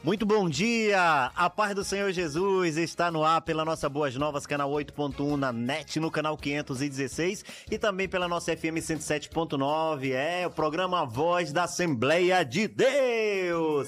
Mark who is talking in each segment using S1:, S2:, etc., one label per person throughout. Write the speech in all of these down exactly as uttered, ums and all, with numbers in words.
S1: Muito bom dia! A paz do Senhor Jesus está no ar pela nossa Boas Novas, canal oito ponto um na net, no canal quinhentos e dezesseis e também pela nossa F M cento e sete ponto nove, é o programa Voz da Assembleia de Deus!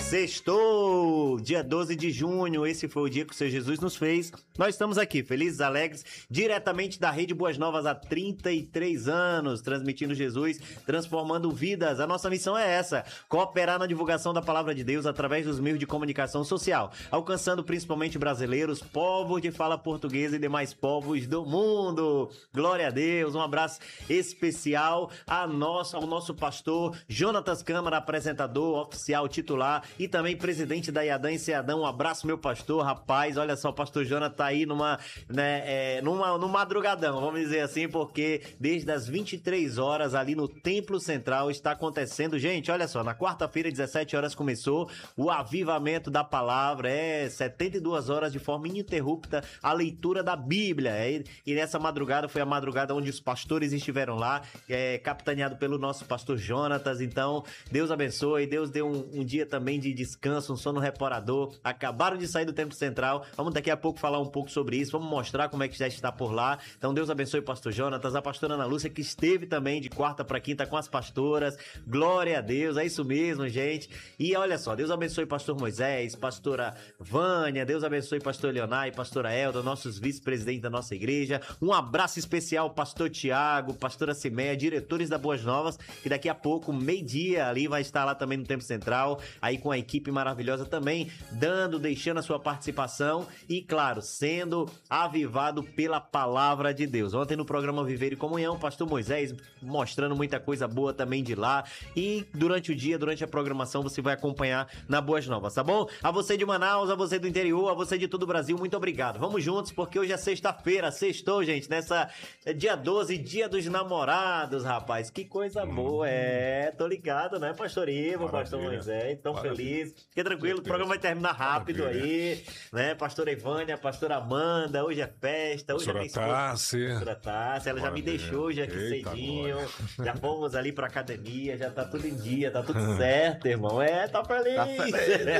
S1: Sextou, dia doze de junho, esse foi o dia que o Senhor Jesus nos fez. Nós estamos aqui, felizes, alegres, diretamente da Rede Boas Novas há trinta e três anos, transmitindo Jesus, transformando vidas. A nossa missão é essa, cooperar na divulgação da Palavra de Deus através dos meios de comunicação social, alcançando principalmente brasileiros, povos de fala portuguesa e demais povos do mundo. Glória a Deus, um abraço especial a nosso, ao nosso pastor Jonatas Câmara, apresentador oficial titular e também presidente da Iadã e Ceadã. Um abraço, meu pastor, rapaz, olha só, o pastor Jonatas tá aí numa, né, é, numa, num madrugadão, vamos dizer assim, porque desde as vinte e três horas ali no Templo Central está acontecendo, gente, olha só, na quarta-feira, dezessete horas, começou o avivamento da palavra, é setenta e duas horas de forma ininterrupta a leitura da Bíblia, é, e nessa madrugada foi a madrugada onde os pastores estiveram lá, é, capitaneado pelo nosso pastor Jonatas. Então Deus abençoe, Deus deu um, um dia também de descanso, um sono reparador, acabaram de sair do Templo Central, vamos daqui a pouco falar um pouco sobre isso, vamos mostrar como é que já está por lá. Então Deus abençoe o pastor Jonatas, a pastora Ana Lúcia, que esteve também de quarta para quinta com as pastoras, glória a Deus, é isso mesmo, gente. E olha só, Deus abençoe pastor Moisés, pastora Vânia, Deus abençoe pastor Leonai, pastora Elda, nossos vice-presidentes da nossa igreja. Um abraço especial pastor Tiago, pastora Cimeia, diretores da Boas Novas, que daqui a pouco, meio-dia, ali vai estar lá também no Templo Central, aí com a equipe maravilhosa também, dando, deixando a sua participação e, claro, sendo avivado pela palavra de Deus. Ontem no programa Viver e Comunhão, pastor Moisés mostrando muita coisa boa também de lá, e durante o dia, durante a programação, você vai acompanhar na Boas Novas, tá bom? A você de Manaus, a você do interior, a você de todo o Brasil, muito obrigado. Vamos juntos, porque hoje é sexta-feira, sextou, gente, nessa dia doze, dia dos namorados, rapaz, que coisa boa, é, tô ligado, né, pastor Ivo, pastor Moisés, tão Maravilha. Feliz, fique tranquilo, o programa vai terminar rápido Maravilha. Aí, né, pastora Ivânia, pastora Amanda, hoje é festa, hoje
S2: pastora
S1: é minha
S2: Tassi,
S1: pastora Tassi, ela Maravilha. Já me deixou hoje aqui Eita cedinho, agora. Já fomos ali pra academia, já tá tudo em dia, tá tudo certo, irmão, é, tá feliz. Tá feliz.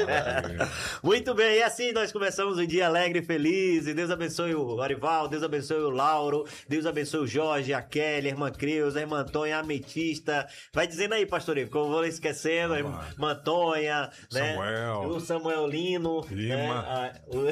S1: Muito bem, e assim nós começamos um dia alegre e feliz, e Deus abençoe o Orival, Deus abençoe o Lauro, Deus abençoe o Jorge, a Kelly, a irmã Creuza, a irmã Antônia, a Ametista, vai dizendo aí, pastor Ivo, como eu vou esquecendo, a irmã Antônia, né?
S2: Samuel,
S1: o Samuel Lino,
S2: Lima,
S1: né? Ah, o...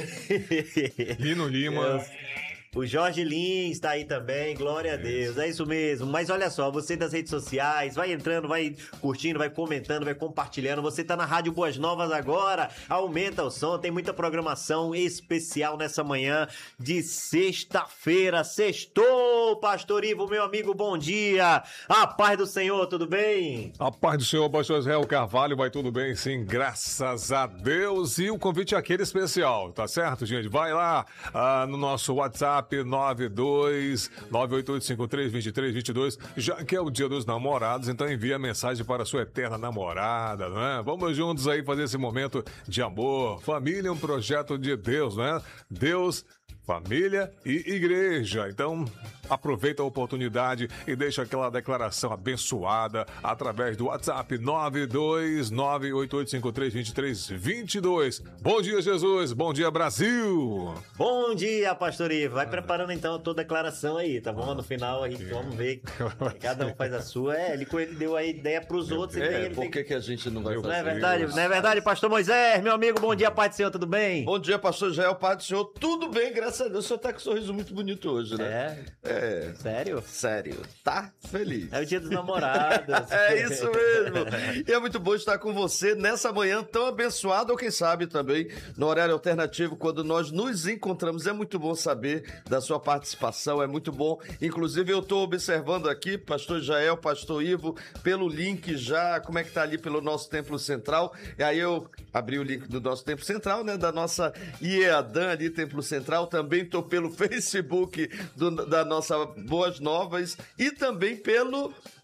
S2: Lino Lima,
S1: eu... O Jorge Lins está aí também, glória a Deus, é isso mesmo. Mas olha só, você das redes sociais, vai entrando, vai curtindo, vai comentando, vai compartilhando. Você tá na Rádio Boas Novas agora, aumenta o som, tem muita programação especial nessa manhã de sexta-feira. Sextou, pastor Ivo, meu amigo, bom dia. A paz do Senhor, tudo bem?
S2: A paz do Senhor, pastor Israel Carvalho, vai tudo bem, sim, graças a Deus. E o convite é aquele especial, tá certo, gente? Vai lá ah, no nosso WhatsApp, nove dois nove oito oito cinco três dois três dois dois, já que é o dia dos namorados, então envia mensagem para a sua eterna namorada, não é? Vamos juntos aí fazer esse momento de amor. Família é um projeto de Deus, não é? Deus, família e igreja. Então, aproveita a oportunidade e deixa aquela declaração abençoada através do WhatsApp nove dois nove oito oito cinco três dois três dois dois. Bom dia, Jesus. Bom dia, Brasil.
S1: Bom dia, pastor Ivo. Vai preparando então a tua declaração aí, tá bom? No final a gente vamos ver. Cada um faz a sua. É, ele, ele deu a ideia pros outros.
S3: É,
S1: e ele
S3: por que
S1: tem...
S3: que a gente não vai fazer
S1: Não é verdade, isso? Não é verdade, pastor Moisés, meu amigo, bom dia, Pai do Senhor, tudo bem?
S3: Bom dia, pastor Jael, Pai do Senhor, tudo bem, graças a Deus. O senhor tá com um sorriso muito bonito hoje, né?
S1: É? É. Sério?
S3: Sério. Tá feliz.
S1: É o dia dos namorados.
S3: É isso mesmo. E é muito bom estar com você nessa manhã tão abençoada, ou quem sabe também no horário alternativo, quando nós nos encontramos. É muito bom saber da sua participação, é muito bom. Inclusive, eu estou observando aqui, pastor Jael, pastor Ivo, pelo link já, como é que tá ali pelo nosso Templo Central. E aí eu abri o link do nosso Templo Central, né? Da nossa Iadã ali, Templo Central. Também estou pelo Facebook do, da nossa Boas Novas e também pelo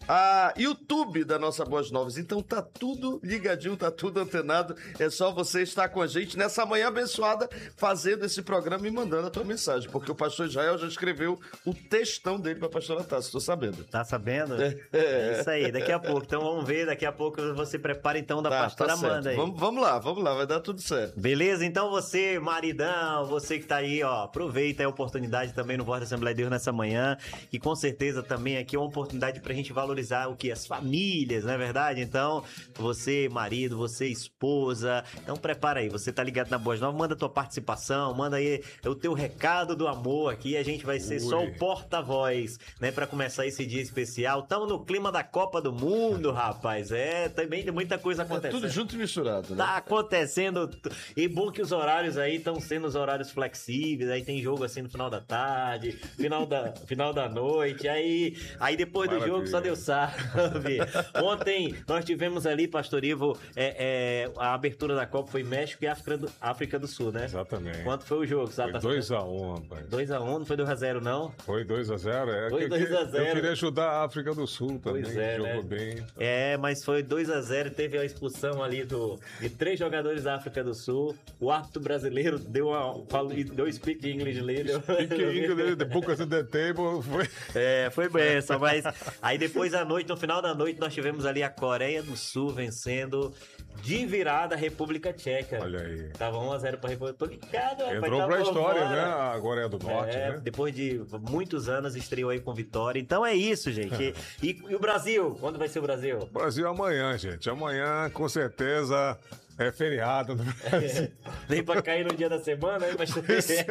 S3: a YouTube da nossa Boas Novas. Então tá tudo ligadinho, tá tudo antenado. É só você estar com a gente nessa manhã abençoada, fazendo esse programa e mandando a tua mensagem, porque o pastor Israel já escreveu o textão dele pra pastora Tassi, tô sabendo.
S1: Tá sabendo? É. É isso aí, daqui a pouco. Então vamos ver, daqui a pouco você prepara então da tá, pastora tá Amanda aí.
S3: Vamos, vamos lá, vamos lá, vai dar tudo certo.
S1: Beleza? Então você, maridão, você que tá aí, ó, aproveita a oportunidade também no Voz da Assembleia de Deus nessa manhã, e com certeza também aqui é uma oportunidade pra gente valorizar o que? As famílias, não é verdade? Então, você, marido, você, esposa, então prepara aí, você tá ligado na Boas Novas, manda tua participação, manda aí o teu recado do amor aqui, a gente vai ser Ui. só o porta-voz, né, pra começar esse dia especial. Estamos no clima da Copa do Mundo, rapaz, é, também tem muita coisa acontecendo.
S3: É tudo junto e misturado, né?
S1: Tá acontecendo, e bom que os horários aí estão sendo os horários flexíveis, aí tem jogo assim no final da tarde, final da, final da noite, aí, aí depois Maravilha. do jogo só Deus sabe. Ontem nós tivemos ali, pastor Ivo, é, é, a abertura da Copa foi México e África do, África do Sul, né?
S2: Exatamente.
S1: Quanto foi o jogo, sabe?
S2: Foi dois a um, rapaz.
S1: dois a um, não foi dois a zero, não?
S2: Foi dois a zero, é.
S1: Foi dois a zero.
S2: Eu queria ajudar a África do Sul também,
S1: pois é,
S2: jogou
S1: né?
S2: bem.
S1: É, mas foi dois a zero, teve a expulsão ali do, de três jogadores da África do Sul. O árbitro brasileiro deu uma, falou, deu speak English ali. Deu...
S2: Speak English, the book of the table. Foi...
S1: É, foi bem, só mas aí depois à noite, no final da noite, nós tivemos ali a Coreia do Sul vencendo de virada a República Tcheca.
S2: Olha aí.
S1: Tava um a zero pra República. Tô ligado, rapaz.
S2: Entrou pra história, fora. né? A Coreia do Norte,
S1: é,
S2: né?
S1: Depois de muitos anos estreou aí com vitória. Então é isso, gente. E, e, e o Brasil? Quando vai ser o Brasil?
S2: Brasil amanhã, gente. Amanhã, com certeza... É feriado no Brasil.
S1: É, nem pra cair no dia da semana, aí, mas...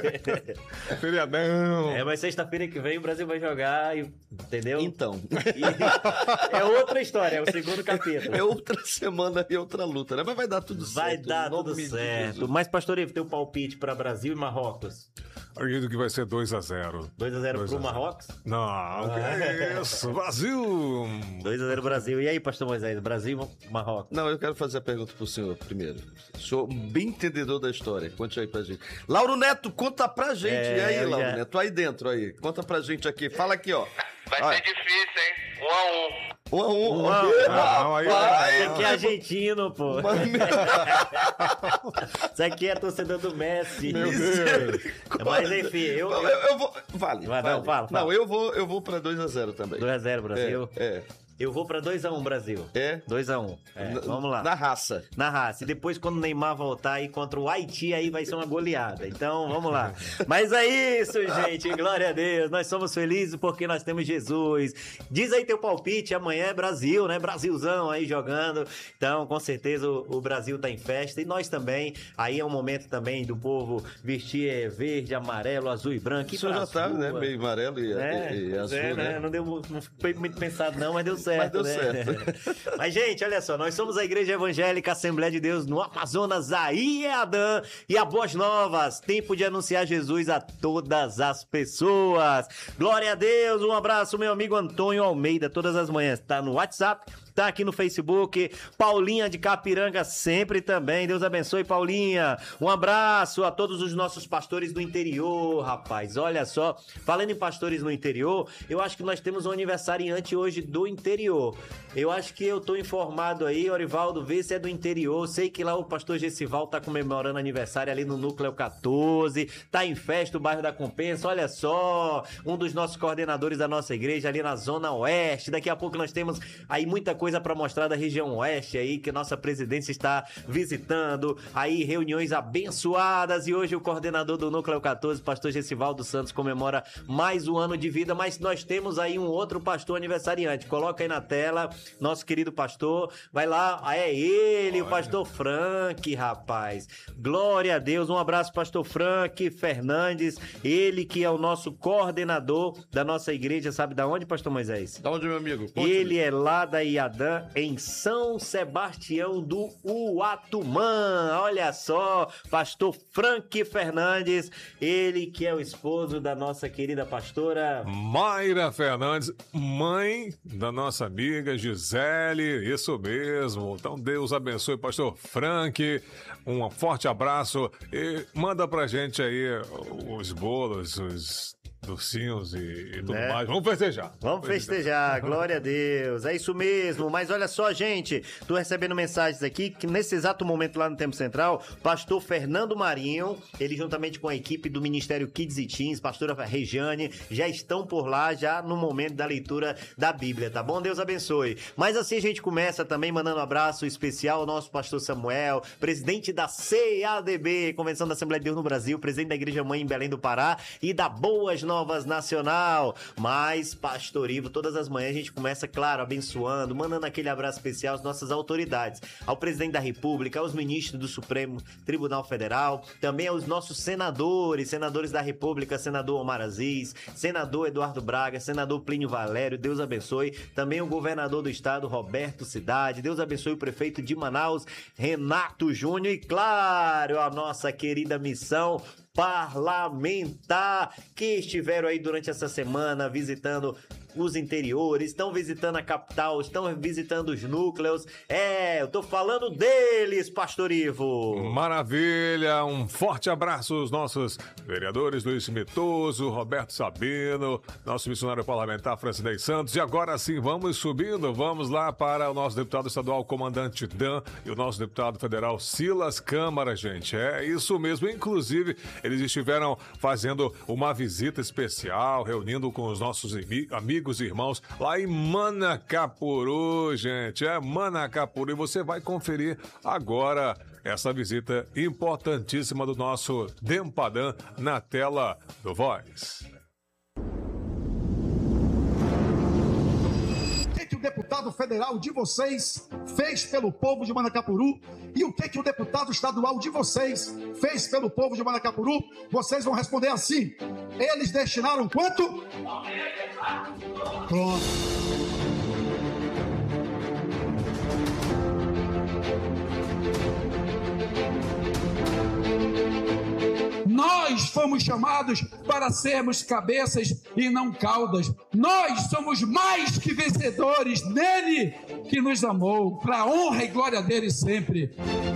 S2: Feriadão.
S1: É, mas sexta-feira que vem o Brasil vai jogar, entendeu?
S3: Então.
S1: E... É outra história, é o segundo capítulo.
S3: É outra semana e outra luta, né? Mas vai dar tudo
S1: vai
S3: certo.
S1: Vai dar tudo certo. Mas, pastor Ivo, tem um palpite pra Brasil e Marrocos?
S2: Acredito que vai ser dois a zero.
S1: dois a zero pro Marrocos?
S2: Não, ah. que isso. Brasil!
S1: dois a zero Brasil. E aí, pastor Moisés, Brasil e Marrocos?
S3: Não, eu quero fazer a pergunta pro senhor primeiro. Sou bem entendedor da história. Conte aí pra gente. Lauro Neto, conta pra gente. É, e aí, Lauro já... Neto? Aí dentro, aí. Conta pra gente aqui. Fala aqui, ó.
S4: Vai
S3: Olha.
S4: ser difícil, hein? Um a um.
S3: Um a um.
S1: Um a um. Não, aí, aí, Isso aqui é argentino, pô. Isso aqui é torcedor do Messi.
S2: Meu Deus.
S1: Mas enfim, eu...
S3: Eu, eu, eu vou... Vale,
S1: Vai,
S3: vale.
S1: Não, fala, fala.
S3: Não, eu vou, eu vou pra dois a zero também.
S1: dois a zero Brasil?
S3: É, é.
S1: Eu vou pra dois a um Brasil.
S3: É?
S1: dois a um. É, vamos lá.
S3: Na raça.
S1: Na raça. E depois, quando o Neymar voltar aí contra o Haiti, aí vai ser uma goleada. Então, vamos lá. Mas é isso, gente. Glória a Deus. Nós somos felizes porque nós temos Jesus. Diz aí teu palpite. Amanhã é Brasil, né? Brasilzão aí jogando. Então, com certeza, o, o Brasil tá em festa. E nós também. Aí é um momento também do povo vestir verde, amarelo, azul e branco.
S3: Isso já tá, né? Meio amarelo e,
S1: é,
S3: e, e azul,
S1: é, né?
S3: né?
S1: Não, deu, não foi muito pensado não, mas deu certo. Mas deu
S3: né?
S1: certo. Mas, gente, olha só, nós somos a Igreja Evangélica Assembleia de Deus no Amazonas, aí é Adã, e a Boas Novas, tempo de anunciar Jesus a todas as pessoas. Glória a Deus, um abraço, meu amigo Antônio Almeida, todas as manhãs, tá no WhatsApp, tá aqui no Facebook, Paulinha de Capiranga sempre também, Deus abençoe, Paulinha. Um abraço a todos os nossos pastores do interior, rapaz, olha só, falando em pastores no interior, eu acho que nós temos um aniversariante hoje do interior. Eu acho que eu tô informado aí, Orivaldo, vê se é do interior, sei que lá o pastor Gessival tá comemorando aniversário ali no Núcleo quatorze, tá em festa o bairro da Compensa, olha só, um dos nossos coordenadores da nossa igreja ali na Zona Oeste, daqui a pouco nós temos aí muita coisa para mostrar da região Oeste aí, que nossa presidência está visitando, aí reuniões abençoadas, e hoje o coordenador do Núcleo quatorze, pastor Gessival dos Santos, comemora mais um ano de vida, mas nós temos aí um outro pastor aniversariante, coloca aí na tela, nosso querido pastor, vai lá, ah, é ele, Olha. o pastor Frank, rapaz, glória a Deus, um abraço pastor Frank Fernandes, ele que é o nosso coordenador da nossa igreja, sabe da onde, pastor Moisés?
S3: Da onde, meu amigo? Conte
S1: ele me. é lá da Iadã, em São Sebastião do Uatumã, olha só, pastor Frank Fernandes, ele que é o esposo da nossa querida pastora
S2: Mayra Fernandes, mãe da nossa amiga Gisele, isso mesmo. Então Deus abençoe, pastor Frank, um forte abraço e manda pra gente aí os bolos, os docinhos e, e tudo
S1: Né?
S2: mais. Vamos festejar.
S1: Vamos festejar, glória a Deus. É isso mesmo. Mas olha só, gente, tô recebendo mensagens aqui que nesse exato momento lá no Tempo Central, pastor Fernando Marinho, ele juntamente com a equipe do Ministério Kids e Teens, pastora Regiane, já estão por lá, já no momento da leitura da Bíblia, tá bom? Deus abençoe. Mas assim a gente começa também mandando um abraço especial ao nosso pastor Samuel, presidente da C A D B, Convenção da Assembleia de Deus no Brasil, presidente da Igreja Mãe em Belém do Pará e da Boas Novas Nacional. Mas, pastor Ivo, todas as manhãs a gente começa, claro, abençoando, mandando aquele abraço especial às nossas autoridades, ao presidente da República, aos ministros do Supremo Tribunal Federal, também aos nossos senadores, senadores da República, senador Omar Aziz, senador Eduardo Braga, senador Plínio Valério, Deus abençoe, também o governador do estado, Roberto Cidade, Deus abençoe o prefeito de Manaus, Renato Júnior, e claro, a nossa querida missão parlamentar, que estiveram aí durante essa semana visitando os interiores, estão visitando a capital, estão visitando os núcleos. É, eu tô falando deles, pastor Ivo.
S2: Maravilha, um forte abraço aos nossos vereadores Luiz Mitoso, Roberto Sabino, nosso missionário parlamentar Francinei Santos. E agora sim, vamos subindo, vamos lá para o nosso deputado estadual, comandante Dan, e o nosso deputado federal Silas Câmara, gente. É isso mesmo, inclusive eles estiveram fazendo uma visita especial, reunindo com os nossos amigos e irmãos lá em Manacapuru, gente. É Manacapuru, e você vai conferir agora essa visita importantíssima do nosso Dempadã na tela do Voz.
S5: O que o deputado federal de vocês fez pelo povo de Manacapuru e o que que o deputado estadual de vocês fez pelo povo de Manacapuru? Vocês vão responder assim: eles destinaram quanto? Pronto. Nós fomos chamados para sermos cabeças e não caudas. Nós somos mais que vencedores nele que nos amou, para a honra e glória dele sempre.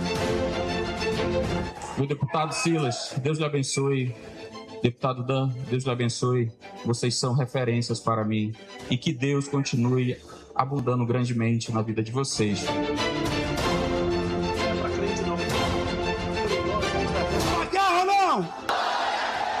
S6: O deputado Silas, Deus lhe abençoe. Deputado Dan, Deus lhe abençoe. Vocês são referências para mim. E que Deus continue abundando grandemente na vida de vocês.